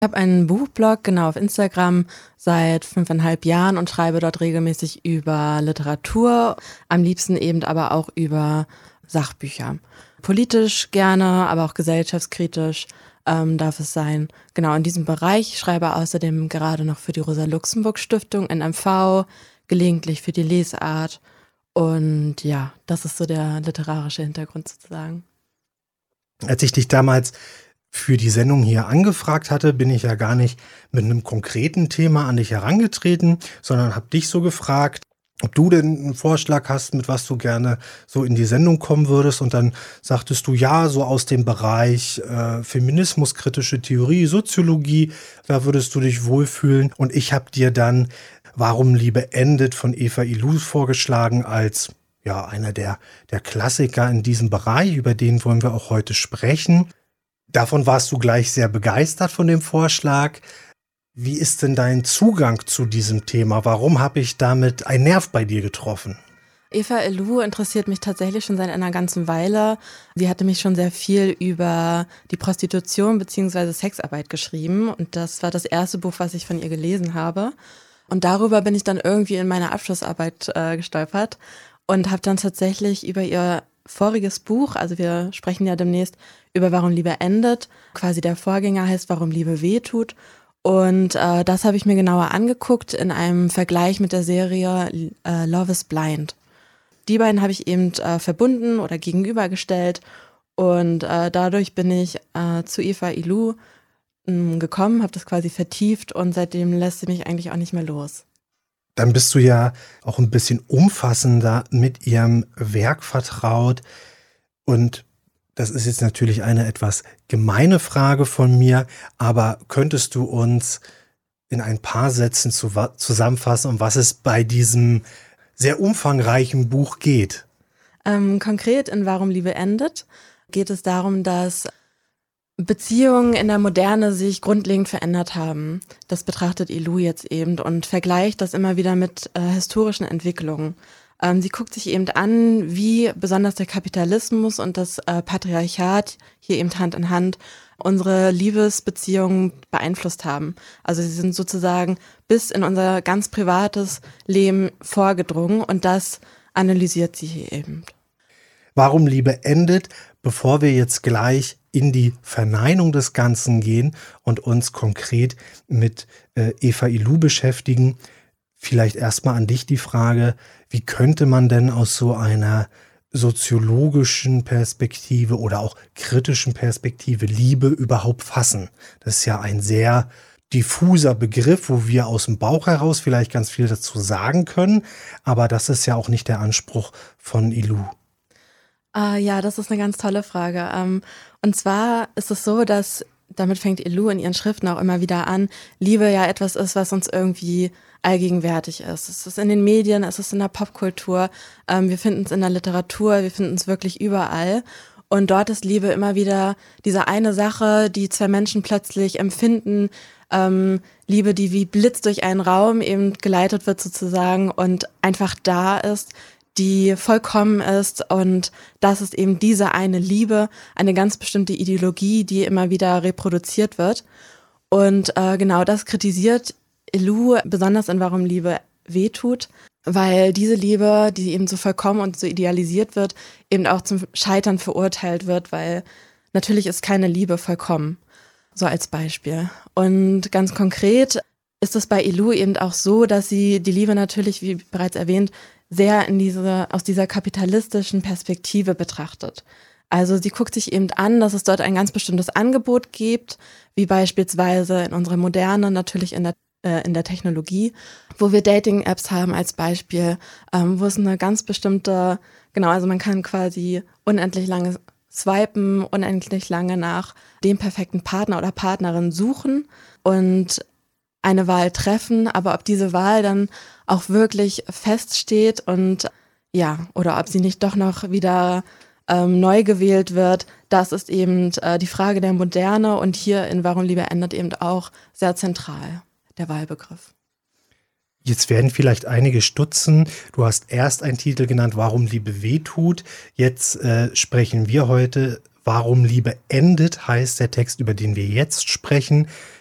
Ich habe einen Buchblog, genau, auf Instagram seit 5,5 Jahren und schreibe dort regelmäßig über Literatur, am liebsten eben aber auch über Sachbücher. Politisch gerne, aber auch gesellschaftskritisch darf es sein. Genau, in diesem Bereich. Ich schreibe außerdem gerade noch für die Rosa-Luxemburg-Stiftung, NMV, gelegentlich für die Lesart. Und ja, das ist so der literarische Hintergrund sozusagen. Als ich dich damals für die Sendung hier angefragt hatte, bin ich ja gar nicht mit einem konkreten Thema an dich herangetreten, sondern habe dich so gefragt, ob du denn einen Vorschlag hast, mit was du gerne so in die Sendung kommen würdest. Und dann sagtest du, ja, so aus dem Bereich Feminismus, kritische Theorie, Soziologie, da würdest du dich wohlfühlen. Und ich habe dir dann Warum Liebe endet von Eva Illouz vorgeschlagen als ja einer der Klassiker in diesem Bereich. Über den wollen wir auch heute sprechen. Davon warst du gleich sehr begeistert von dem Vorschlag. Wie ist denn dein Zugang zu diesem Thema? Warum habe ich damit einen Nerv bei dir getroffen? Eva Illouz interessiert mich tatsächlich schon seit einer ganzen Weile. Sie hatte mich schon sehr viel über die Prostitution bzw. Sexarbeit geschrieben und das war das erste Buch, was ich von ihr gelesen habe. Und darüber bin ich dann irgendwie in meine Abschlussarbeit gestolpert und habe dann tatsächlich über ihr voriges Buch, also wir sprechen ja demnächst über Warum Liebe endet, quasi der Vorgänger heißt Warum Liebe wehtut. Und das habe ich mir genauer angeguckt in einem Vergleich mit der Serie Love is Blind. Die beiden habe ich eben verbunden oder gegenübergestellt und dadurch bin ich zu Eva Illouz gekommen, habe das quasi vertieft und seitdem lässt sie mich eigentlich auch nicht mehr los. Dann bist du ja auch ein bisschen umfassender mit ihrem Werk vertraut. Und das ist jetzt natürlich eine etwas gemeine Frage von mir, aber könntest du uns in ein paar Sätzen zusammenfassen, um was es bei diesem sehr umfangreichen Buch geht? Konkret in Warum Liebe endet geht es darum, dass Beziehungen in der Moderne sich grundlegend verändert haben. Das betrachtet Illouz jetzt eben und vergleicht das immer wieder mit historischen Entwicklungen. Sie guckt sich eben an, wie besonders der Kapitalismus und das Patriarchat hier eben Hand in Hand unsere Liebesbeziehungen beeinflusst haben. Also sie sind sozusagen bis in unser ganz privates Leben vorgedrungen und das analysiert sie hier eben. Warum Liebe endet, bevor wir jetzt gleich in die Verneinung des Ganzen gehen und uns konkret mit Eva Illouz beschäftigen, vielleicht erstmal an dich die Frage, wie könnte man denn aus so einer soziologischen Perspektive oder auch kritischen Perspektive Liebe überhaupt fassen? Das ist ja ein sehr diffuser Begriff, wo wir aus dem Bauch heraus vielleicht ganz viel dazu sagen können, aber das ist ja auch nicht der Anspruch von Illouz. Ja, das ist eine ganz tolle Frage. Und zwar ist es so, dass, damit fängt Illouz in ihren Schriften auch immer wieder an, Liebe ja etwas ist, was uns irgendwie allgegenwärtig ist. Es ist in den Medien, es ist in der Popkultur, wir finden es in der Literatur, wir finden es wirklich überall. Und dort ist Liebe immer wieder diese eine Sache, die zwei Menschen plötzlich empfinden, Liebe, die wie Blitz durch einen Raum eben geleitet wird sozusagen und einfach da ist, die vollkommen ist und das ist eben diese eine Liebe, eine ganz bestimmte Ideologie, die immer wieder reproduziert wird. Und genau das kritisiert Illouz besonders in Warum Liebe wehtut, weil diese Liebe, die eben so vollkommen und so idealisiert wird, eben auch zum Scheitern verurteilt wird, weil natürlich ist keine Liebe vollkommen, so als Beispiel. Und ganz konkret ist es bei Illouz eben auch so, dass sie die Liebe natürlich, wie bereits erwähnt, sehr aus dieser kapitalistischen Perspektive betrachtet. Also sie guckt sich eben an, dass es dort ein ganz bestimmtes Angebot gibt, wie beispielsweise in unserer Moderne, natürlich in der Technologie, wo wir Dating-Apps haben als Beispiel, wo es eine ganz bestimmte, genau, also man kann quasi unendlich lange swipen, unendlich lange nach dem perfekten Partner oder Partnerin suchen und eine Wahl treffen, aber ob diese Wahl dann auch wirklich feststeht und ja, oder ob sie nicht doch noch wieder neu gewählt wird, das ist eben die Frage der Moderne und hier in Warum Liebe endet eben auch sehr zentral, der Wahlbegriff. Jetzt werden vielleicht einige stutzen. Du hast erst einen Titel genannt, Warum Liebe wehtut. Jetzt sprechen wir heute, Warum Liebe endet, heißt der Text, über den wir jetzt sprechen.